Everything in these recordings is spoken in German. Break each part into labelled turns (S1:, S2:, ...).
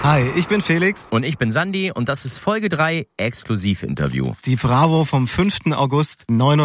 S1: Hi, ich bin Felix.
S2: Und ich bin Sandy und das ist Folge 3 Exklusivinterview.
S1: Die Bravo vom 5. August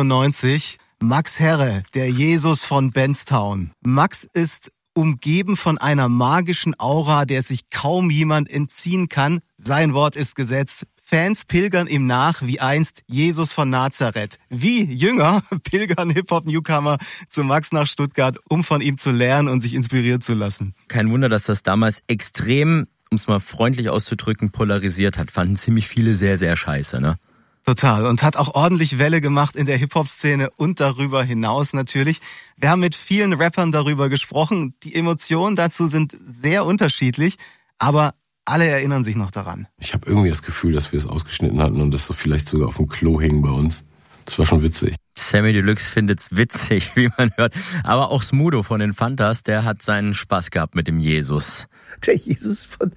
S1: 99. Max Herre, der Jesus von Benztown. Max ist umgeben von einer magischen Aura, der sich kaum jemand entziehen kann. Sein Wort ist Gesetz. Fans pilgern ihm nach wie einst Jesus von Nazareth. Wie Jünger pilgern Hip-Hop-Newcomer zu Max nach Stuttgart, um von ihm zu lernen und sich inspirieren zu lassen.
S2: Kein Wunder, dass das damals extrem, um es mal freundlich auszudrücken, polarisiert hat. Fanden ziemlich viele sehr, sehr scheiße, ne?
S1: Total. Und hat auch ordentlich Welle gemacht in der Hip-Hop-Szene und darüber hinaus natürlich. Wir haben mit vielen Rappern darüber gesprochen. Die Emotionen dazu sind sehr unterschiedlich, aber alle erinnern sich noch daran.
S3: Ich habe irgendwie das Gefühl, dass wir es ausgeschnitten hatten und das so vielleicht sogar auf dem Klo hing bei uns. Das war schon witzig.
S2: Sammy Deluxe findet's witzig, wie man hört. Aber auch Smudo von den Fantas, der hat seinen Spaß gehabt mit dem Jesus.
S4: Der Jesus von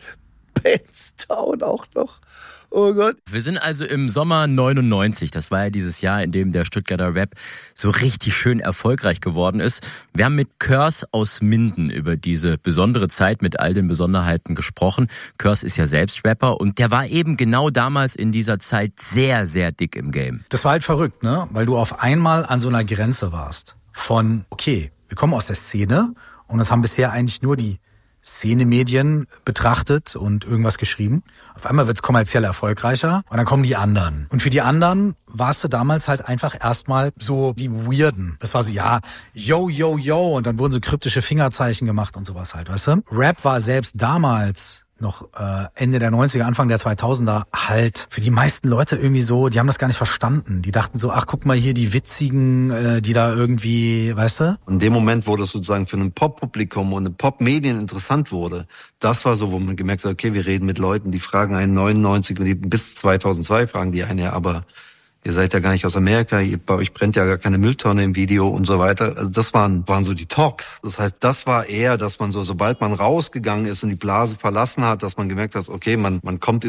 S4: Benztown auch noch. Oh Gott.
S2: Wir sind also im Sommer 99. Das war ja dieses Jahr, in dem der Stuttgarter Rap so richtig schön erfolgreich geworden ist. Wir haben mit Curse aus Minden über diese besondere Zeit mit all den Besonderheiten gesprochen. Curse ist ja selbst Rapper und der war eben genau damals in dieser Zeit sehr, sehr dick im Game.
S5: Das war halt verrückt, ne? Weil du auf einmal an so einer Grenze warst. Von, okay, wir kommen aus der Szene und das haben bisher eigentlich nur die Szenemedien betrachtet und irgendwas geschrieben. Auf einmal wird's kommerziell erfolgreicher und dann kommen die anderen. Und für die anderen warst du damals halt einfach erstmal so die Weirden. Das war so, ja, yo, yo, yo, und dann wurden so kryptische Fingerzeichen gemacht und sowas halt, weißt du? Rap war selbst damals noch Ende der 90er, Anfang der 2000er halt für die meisten Leute irgendwie so, die haben das gar nicht verstanden. Die dachten so, ach, guck mal hier, die Witzigen, die da irgendwie, weißt du?
S6: Und in dem Moment, wo das sozusagen für ein Pop-Publikum und eine Pop-Medien interessant wurde, das war so, wo man gemerkt hat, okay, wir reden mit Leuten, die fragen einen 99, bis 2002 fragen die einen ja, aber ihr seid ja gar nicht aus Amerika, bei euch brennt ja gar keine Mülltonne im Video und so weiter. Also das waren so die Talks. Das heißt, das war eher, dass man so, sobald man rausgegangen ist und die Blase verlassen hat, dass man gemerkt hat, okay, man kommt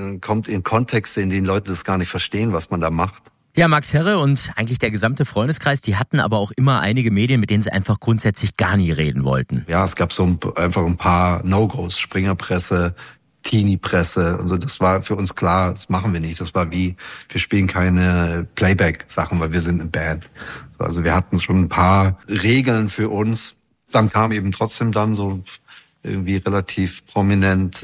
S6: in Kontexte, in denen Leute das gar nicht verstehen, was man da macht.
S2: Ja, Max Herre und eigentlich der gesamte Freundeskreis, die hatten aber auch immer einige Medien, mit denen sie einfach grundsätzlich gar nie reden wollten.
S6: Ja, es gab so einfach ein paar No-Gos, Springerpresse, Teenie-Presse und so, das war für uns klar, das machen wir nicht. Das war wie, wir spielen keine Playback-Sachen, weil wir sind eine Band. Also wir hatten schon ein paar Regeln für uns. Dann kam eben trotzdem dann so irgendwie relativ prominent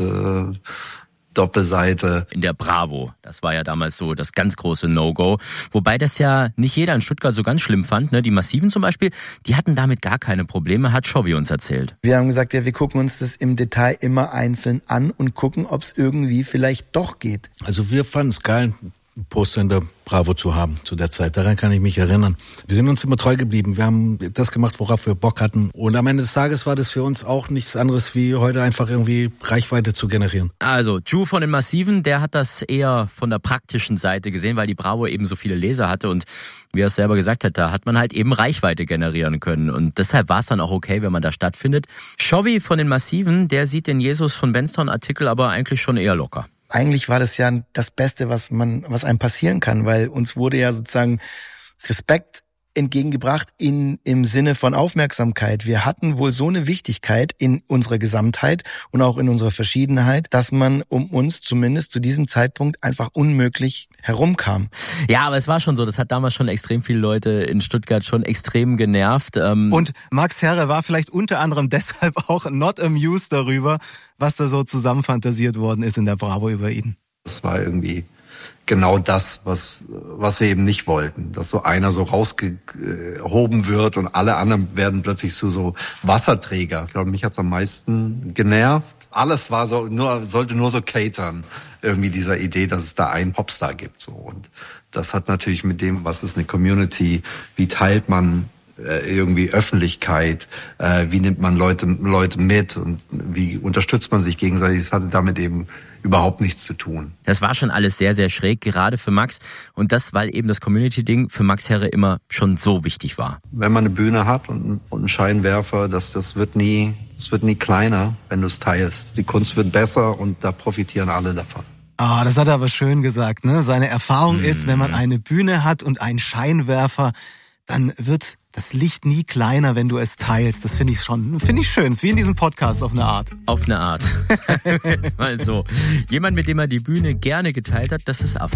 S6: Doppelseite.
S2: In der Bravo. Das war ja damals so das ganz große No-Go. Wobei das ja nicht jeder in Stuttgart so ganz schlimm fand. Ne? Die Massiven zum Beispiel, die hatten damit gar keine Probleme, hat Shovi uns erzählt.
S4: Wir haben gesagt, ja, wir gucken uns das im Detail immer einzeln an und gucken, ob es irgendwie vielleicht doch geht.
S7: Also wir fanden es geil, ein Poster in der Bravo zu haben zu der Zeit. Daran kann ich mich erinnern. Wir sind uns immer treu geblieben. Wir haben das gemacht, worauf wir Bock hatten. Und am Ende des Tages war das für uns auch nichts anderes, wie heute einfach irgendwie Reichweite zu generieren.
S2: Also, Ju von den Massiven, der hat das eher von der praktischen Seite gesehen, weil die Bravo eben so viele Leser hatte und wie er es selber gesagt hat, da hat man halt eben Reichweite generieren können. Und deshalb war es dann auch okay, wenn man da stattfindet. Shovi von den Massiven, der sieht den Jesus von Benztown Artikel aber eigentlich schon eher locker.
S4: Eigentlich war das ja das Beste, was einem passieren kann, weil uns wurde ja sozusagen Respekt entgegengebracht im Sinne von Aufmerksamkeit. Wir hatten wohl so eine Wichtigkeit in unserer Gesamtheit und auch in unserer Verschiedenheit, dass man um uns zumindest zu diesem Zeitpunkt einfach unmöglich herumkam.
S2: Ja, aber es war schon so, das hat damals schon extrem viele Leute in Stuttgart schon extrem genervt.
S1: Und Max Herre war vielleicht unter anderem deshalb auch not amused darüber, was da so zusammenfantasiert worden ist in der Bravo über ihn.
S6: Das war irgendwie genau das, was wir eben nicht wollten. Dass so einer so rausgehoben wird und alle anderen werden plötzlich zu so Wasserträger. Ich glaube, mich hat's am meisten genervt. Alles war so, sollte nur so catern. Irgendwie dieser Idee, dass es da einen Popstar gibt, so. Und das hat natürlich mit dem, was ist eine Community, wie teilt man irgendwie Öffentlichkeit, wie nimmt man Leute mit und wie unterstützt man sich gegenseitig. Das hatte damit eben überhaupt nichts zu tun.
S2: Das war schon alles sehr, sehr schräg, gerade für Max. Und das, weil eben das Community-Ding für Max Herre immer schon so wichtig war.
S6: Wenn man eine Bühne hat und einen Scheinwerfer, das wird nie kleiner, wenn du es teilst. Die Kunst wird besser und da profitieren alle davon.
S1: Ah, das hat er aber schön gesagt, ne? Seine Erfahrung ist, wenn man eine Bühne hat und einen Scheinwerfer, dann wird das Licht nie kleiner, wenn du es teilst. Das finde ich schön. Ist wie in diesem Podcast auf eine Art.
S2: Auf eine Art. Mal so. Jemand, mit dem er die Bühne gerne geteilt hat, das ist Affe.